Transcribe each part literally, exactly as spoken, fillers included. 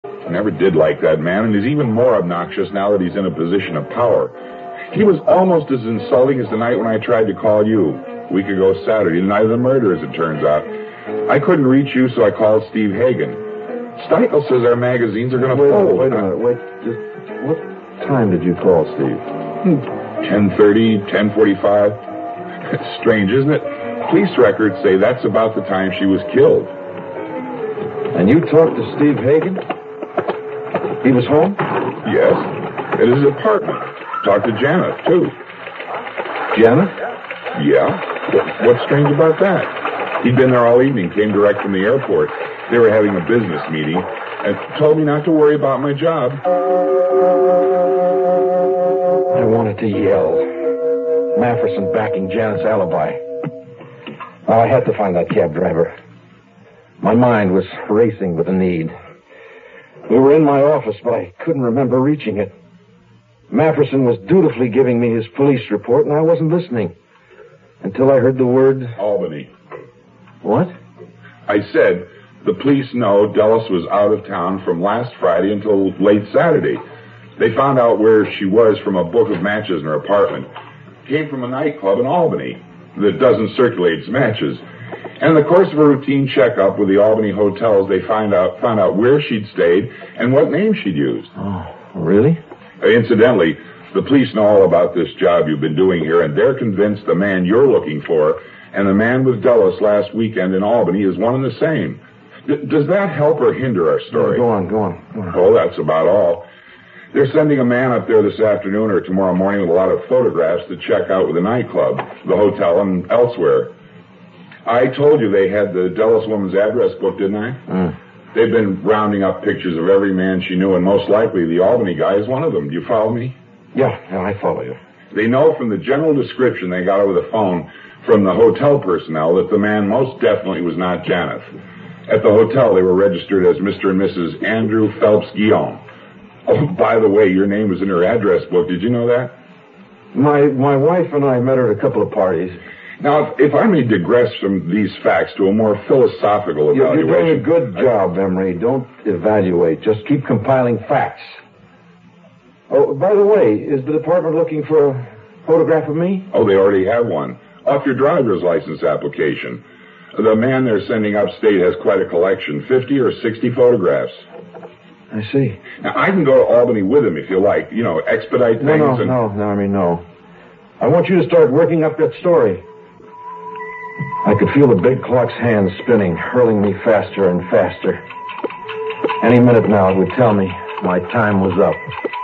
I never did like that man, and he's even more obnoxious now that he's in a position of power. He was almost as insulting as the night when I tried to call you, a week ago Saturday, the night of the murder, as it turns out. I couldn't reach you, so I called Steve Hagen. Steichel says our magazines are going to fold. Wait a minute, wait. Just, what time did you call, Steve? ten thirty, ten forty-five. Strange, isn't it? Police records say that's about the time she was killed. And you talked to Steve Hagen? He was home? Yes. At his apartment. Talked to Janet, too. Janet? Yeah. What's strange about that? He'd been there all evening, came direct from the airport. They were having a business meeting, and told me not to worry about my job. I wanted to yell. Mafferson backing Janet's alibi. I had to find that cab driver. My mind was racing with a need. We were in my office, but I couldn't remember reaching it. Mafferson was dutifully giving me his police report, and I wasn't listening. Until I heard the word... Albany. What? I said, the police know Dulles was out of town from last Friday until late Saturday. They found out where she was from a book of matches in her apartment. Came from a nightclub in Albany that doesn't circulate its matches. And in the course of a routine checkup with the Albany hotels, they find out, found out where she'd stayed and what name she'd used. Oh, really? Uh, incidentally, the police know all about this job you've been doing here, and they're convinced the man you're looking for and the man with Dulles last weekend in Albany is one and the same. D- does that help or hinder our story? No, go on, go on, go on. Oh, that's about all. They're sending a man up there this afternoon or tomorrow morning with a lot of photographs to check out with the nightclub, the hotel, and elsewhere. I told you they had the Dulles woman's address book, didn't I? Mm. They've been rounding up pictures of every man she knew, and most likely the Albany guy is one of them. Do you follow me? Yeah, yeah, I follow you. They know from the general description they got over the phone from the hotel personnel that the man most definitely was not Janet. At the hotel, they were registered as Mister and Missus Andrew Phelps Guillaume. Oh, by the way, your name was in her address book. Did you know that? My my wife and I met her at a couple of parties. Now, if, if I may digress from these facts to a more philosophical evaluation... You're doing a good job, Emery. Don't evaluate. Just keep compiling facts. Oh, by the way, is the department looking for a photograph of me? Oh, they already have one. Off your driver's license application. The man they're sending upstate has quite a collection. fifty or sixty photographs. I see. Now, I can go to Albany with him if you like. You know, expedite things. No, no, and... no, no, I mean, no. I want you to start working up that story. I could feel the big clock's hands spinning, hurling me faster and faster. Any minute now it would tell me my time was up.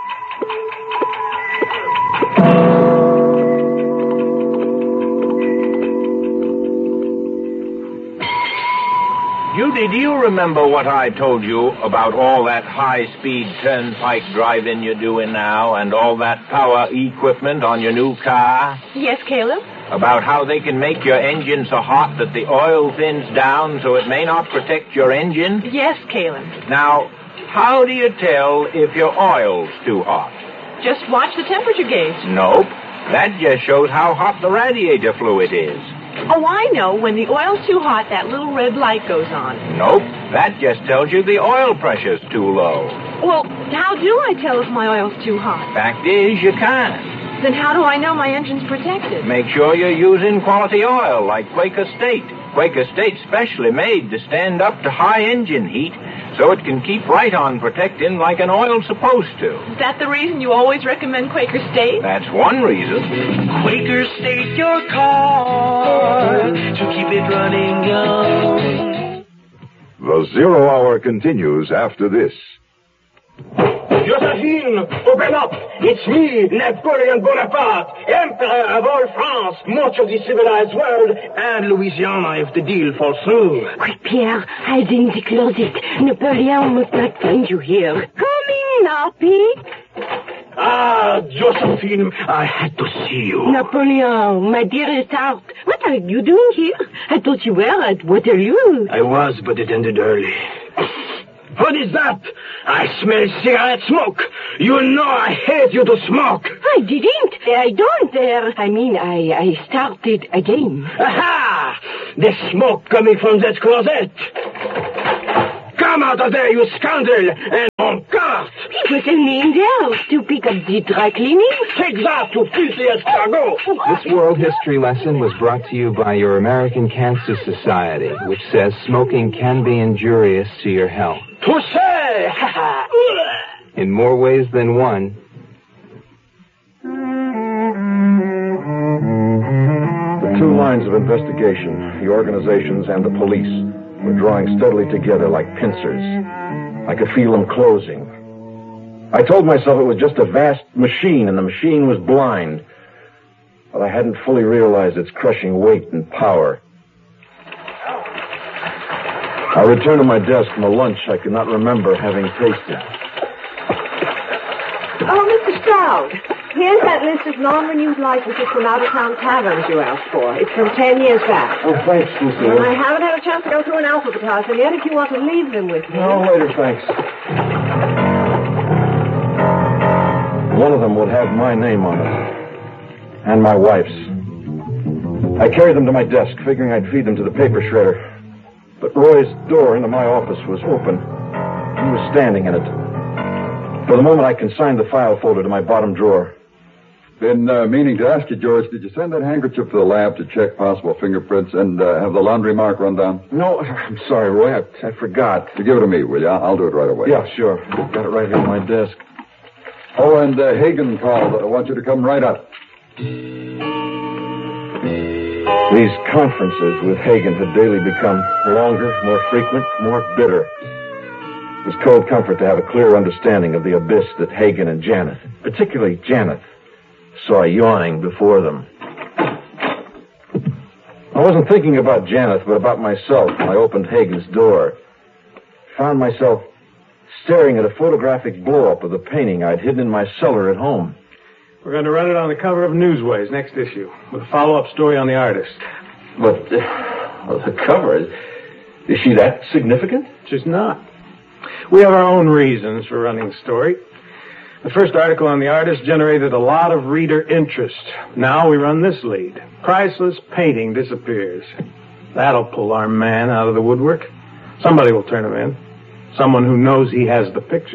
Judy, do you remember what I told you about all that high-speed turnpike driving you're doing now and all that power equipment on your new car? Yes, Caleb? About how they can make your engine so hot that the oil thins down so it may not protect your engine? Yes, Caleb. Now, how do you tell if your oil's too hot? Just watch the temperature gauge. Nope. That just shows how hot the radiator fluid is. Oh, I know. When the oil's too hot, that little red light goes on. Nope. That just tells you the oil pressure's too low. Well, how do I tell if my oil's too hot? Fact is, you can't. Then how do I know my engine's protected? Make sure you're using quality oil like Quaker State. Quaker State's specially made to stand up to high engine heat so it can keep right on protecting like an oil's supposed to. Is that the reason you always recommend Quaker State? That's one reason. Quaker State your car to keep it running young. The Zero Hour continues after this. Josephine, open up! It's me, Napoleon Bonaparte, Emperor of all France, much of the civilized world, and Louisiana if the deal falls through. Quick, Pierre, hide in the closet. Napoleon must not find you here. Come in now, Pete. Ah, Josephine, I had to see you. Napoleon, my dearest heart, what are you doing here? I thought you were at Waterloo. I was, but it ended early. What is that? I smell cigarette smoke. You know I hate you to smoke. I didn't. I don't. Uh, I mean, I, I started again. Aha! The smoke coming from that closet. Come out of there, you scoundrel, and on cart! It was only in the house to pick up the dry cleaning. Take that, you filthy escargot! This World History lesson was brought to you by your American Cancer Society, which says smoking can be injurious to your health. Touché! In more ways than one. The two lines of investigation, the organizations and the police, were drawing steadily together like pincers. I could feel them closing. I told myself it was just a vast machine, and the machine was blind. But I hadn't fully realized its crushing weight and power. I returned to my desk from a lunch I could not remember having tasted. Oh, Mister Stroud, here's that list of non-renewed licenses from out-of-town taverns you asked for. It's from ten years back. Oh, thanks, Lucille. And I haven't had a chance to go through and alphabetize them yet if you want to leave them with me. No, later, thanks. One of them would have my name on it. And my wife's. I carried them to my desk, figuring I'd feed them to the paper shredder. But Roy's door into my office was open. He was standing in it. For the moment, I consigned the file folder to my bottom drawer. Been uh, meaning to ask you, George, did you send that handkerchief to the lab to check possible fingerprints and uh, have the laundry mark run down? No, I'm sorry, Roy. I, I forgot. You give it to me, will you? I'll do it right away. Yeah, sure. Got it right here on my desk. Oh, and uh, Hagen called. I want you to come right up. These conferences with Hagen had daily become longer, more frequent, more bitter. It was cold comfort to have a clear understanding of the abyss that Hagen and Janet, particularly Janet, saw yawning before them. I wasn't thinking about Janet, but about myself when I opened Hagen's door. Found myself staring at a photographic blow-up of the painting I'd hidden in my cellar at home. We're going to run it on the cover of Newsways next issue, with a follow-up story on the artist. But uh, well, the cover, is, is she that significant? She's not. We have our own reasons for running the story. The first article on the artist generated a lot of reader interest. Now we run this lead. Priceless painting disappears. That'll pull our man out of the woodwork. Somebody will turn him in. Someone who knows he has the picture.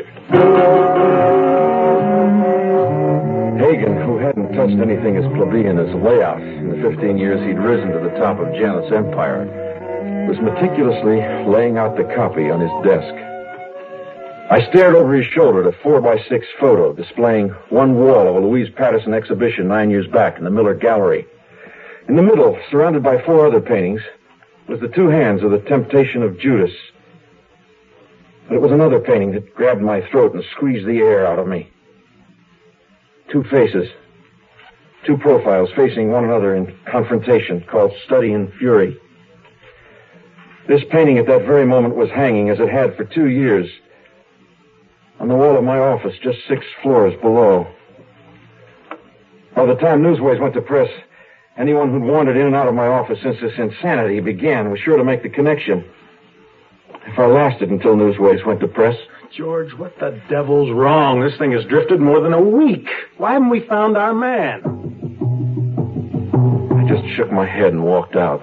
Hagen, who hadn't touched anything as plebeian as layout in the fifteen years he'd risen to the top of Janet's empire, was meticulously laying out the copy on his desk. I stared over his shoulder at a four by six photo displaying one wall of a Louise Patterson exhibition nine years back in the Miller Gallery. In the middle, surrounded by four other paintings, was the two hands of the Temptation of Judas. But it was another painting that grabbed my throat and squeezed the air out of me. Two faces, two profiles facing one another in confrontation, called Study in Fury. This painting at that very moment was hanging, as it had for two years, on the wall of my office, just six floors below. By the time Newsways went to press, anyone who'd wandered in and out of my office since this insanity began was sure to make the connection. If I lasted until Newsways went to press. George, what the devil's wrong? This thing has drifted more than a week. Why haven't we found our man? I just shook my head and walked out.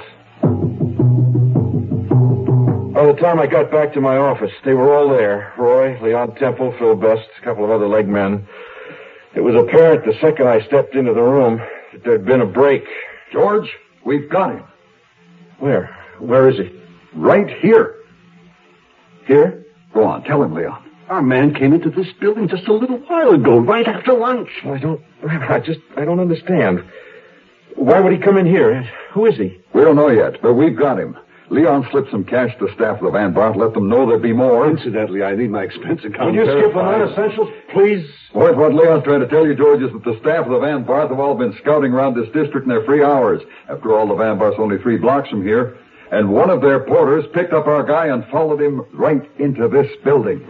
By the time I got back to my office, they were all there. Roy, Leon Temple, Phil Best, a couple of other leg men. It was apparent the second I stepped into the room that there'd been a break. George, we've got him. Where? Where is he? Right here. Here? Go on, tell him, Leon. Our man came into this building just a little while ago, right after lunch. Well, I don't... I just... I don't understand. Why would he come in here? Who is he? We don't know yet, but we've got him. Leon slipped some cash to the staff of the Van Bart, let them know there'd be more. Incidentally, I need my expense account. Would you skip on non-essentials, please? What, what Leon's trying to tell you, George, is that the staff of the Van Bart have all been scouting around this district in their free hours. After all, the Van Bart's only three blocks from here. And one of their porters picked up our guy and followed him right into this building.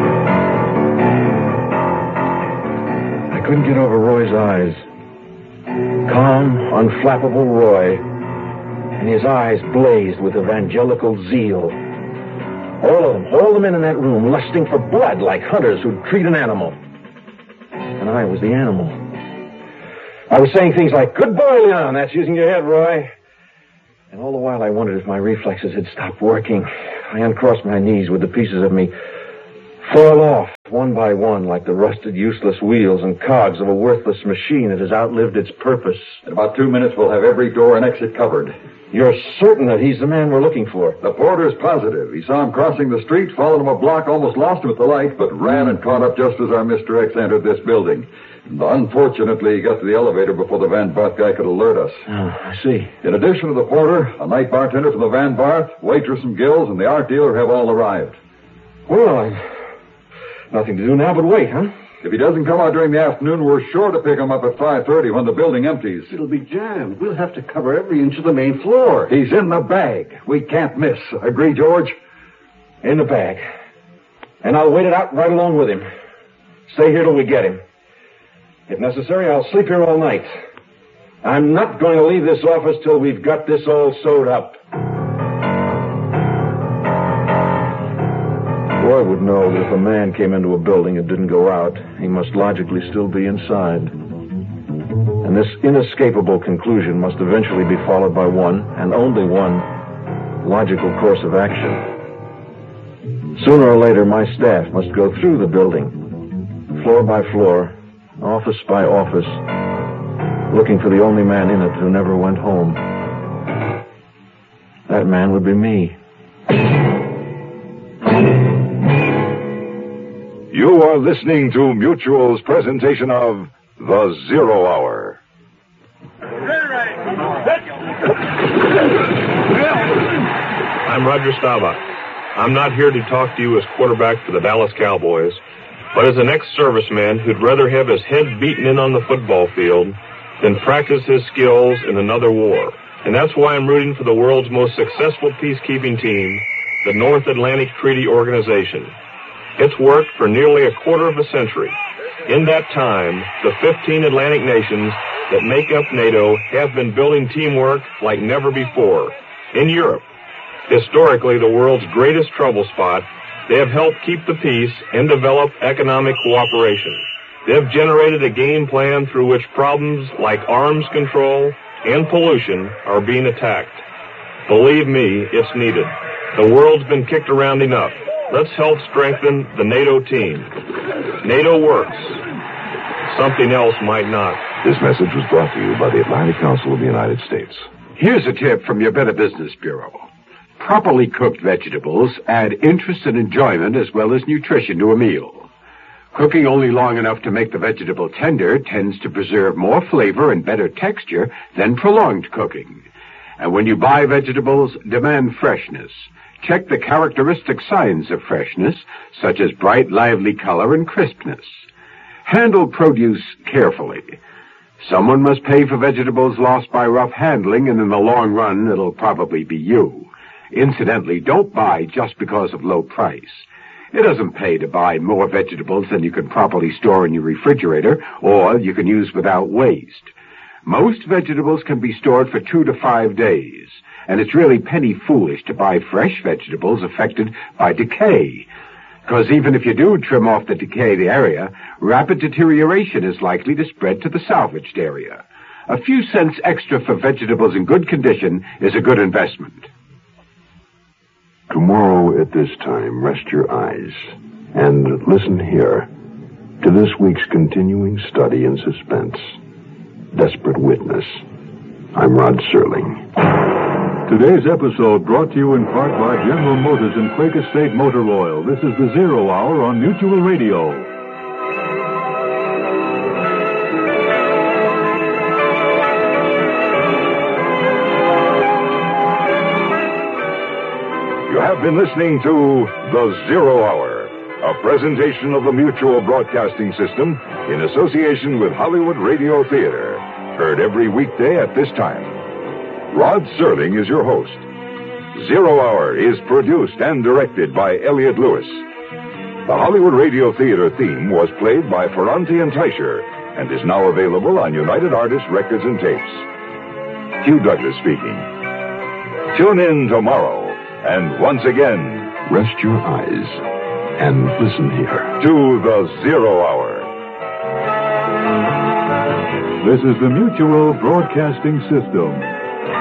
I couldn't get over Roy's eyes. Calm, unflappable Roy, and his eyes blazed with evangelical zeal. All of them, all the men in that room, lusting for blood like hunters who'd treat an animal. And I was the animal. I was saying things like, "Good boy, Leon, that's using your head, Roy." And all the while I wondered if my reflexes had stopped working. I uncrossed my knees with the pieces of me fall off one by one like the rusted, useless wheels and cogs of a worthless machine that has outlived its purpose. In about two minutes, we'll have every door and exit covered. You're certain that he's the man we're looking for? The porter's positive. He saw him crossing the street, followed him a block, almost lost him at the light, but ran and caught up just as our Mister X entered this building. And unfortunately, he got to the elevator before the Van Barth guy could alert us. Oh, I see. In addition to the porter, a night bartender from the Van Barth, waitress from Gill's, and the art dealer have all arrived. Well, I've nothing to do now but wait, huh? If he doesn't come out during the afternoon, we're sure to pick him up at five thirty when the building empties. It'll be jammed. We'll have to cover every inch of the main floor. He's in the bag. We can't miss. Agree, George? In the bag. And I'll wait it out right along with him. Stay here till we get him. If necessary, I'll sleep here all night. I'm not going to leave this office till we've got this all sewed up. Boy would know that if a man came into a building and didn't go out, he must logically still be inside. And this inescapable conclusion must eventually be followed by one, and only one, logical course of action. Sooner or later, my staff must go through the building, floor by floor, office by office, looking for the only man in it who never went home. That man would be me. You are listening to Mutual's presentation of The Zero Hour. I'm Roger Staubach. I'm not here to talk to you as quarterback for the Dallas Cowboys, but as an ex-serviceman who'd rather have his head beaten in on the football field than practice his skills in another war. And that's why I'm rooting for the world's most successful peacekeeping team, the North Atlantic Treaty Organization. It's worked for nearly a quarter of a century. In that time, the fifteen Atlantic nations that make up NATO have been building teamwork like never before. In Europe, historically the world's greatest trouble spot, they have helped keep the peace and develop economic cooperation. They have generated a game plan through which problems like arms control and pollution are being attacked. Believe me, it's needed. The world's been kicked around enough. Let's help strengthen the NATO team. NATO works. Something else might not. This message was brought to you by the Atlantic Council of the United States. Here's a tip from your Better Business Bureau. Properly cooked vegetables add interest and enjoyment as well as nutrition to a meal. Cooking only long enough to make the vegetable tender tends to preserve more flavor and better texture than prolonged cooking. And when you buy vegetables, demand freshness. Check the characteristic signs of freshness, such as bright, lively color and crispness. Handle produce carefully. Someone must pay for vegetables lost by rough handling, and in the long run, it'll probably be you. Incidentally, don't buy just because of low price. It doesn't pay to buy more vegetables than you can properly store in your refrigerator, or you can use without waste. Most vegetables can be stored for two to five days. And it's really penny foolish to buy fresh vegetables affected by decay. Because even if you do trim off the decayed area, rapid deterioration is likely to spread to the salvaged area. A few cents extra for vegetables in good condition is a good investment. Tomorrow at this time, rest your eyes and listen here to this week's continuing study in suspense, Desperate Witness. I'm Rod Serling. Today's episode brought to you in part by General Motors and Quaker State Motor Oil. This is the Zero Hour on Mutual Radio. You have been listening to The Zero Hour, a presentation of the Mutual Broadcasting System in association with Hollywood Radio Theater. Heard every weekday at this time. Rod Serling is your host. Zero Hour is produced and directed by Elliott Lewis. The Hollywood Radio Theater theme was played by Ferranti and Teicher and is now available on United Artists Records and Tapes. Hugh Douglas speaking. Tune in tomorrow, and once again, rest your eyes and listen here to The Zero Hour. This is the Mutual Broadcasting System.